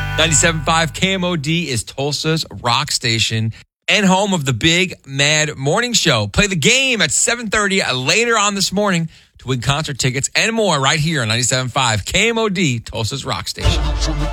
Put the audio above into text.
97.5 KMOD is Tulsa's rock station and home of the Big Mad Morning Show. Play the game at 7:30 later on this morning to win concert tickets and more right here on 97.5 KMOD, Tulsa's rock station.